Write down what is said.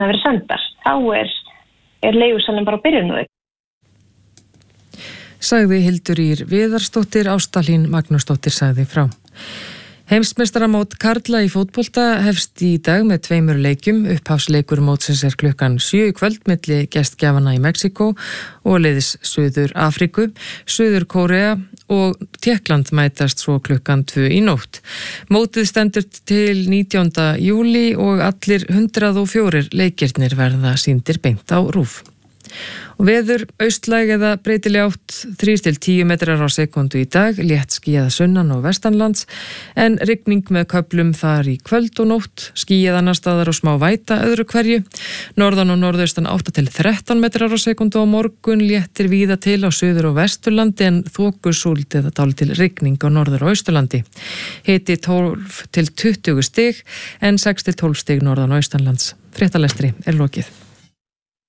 það verið sendar. Þá er leigusalinn bara á byrjunum. Sagði Hildur Ýr Viðarsdóttir, Ásta Hlín Magnúsdóttir sagði frá. Heimsmeistaramót karla í fótbolta hefst í dag með 2 leikjum. Upphafsleikur mótsins klukkan 7 í kvöld milli gestgjafana í Mexíkó og liðs Suður Afríku. Suður Kórea og Tékkland mætast svo klukkan 2 í nótt. Mótið stendur til 19. júlí og allir 104 leikirnir verða sýndir beint á RÚV. Og veður austlæg eða breytileg átt 3-10 metrar á sekundu í dag, létt skýjað sunnan og vestanlands, en rigning með köflum þar í kvöld og nótt, skýjað annars staðar og smá væta öðru hverju. Norðan og norðaustan 8-13 metrar á sekundu á morgun, léttir víða til á suður og vesturlandi en þokusúld eða dálítil rigning á norður og austurlandi. Hiti 12-20 stig en 6-12 stig norðan og austanlands. Fréttalestri lokið.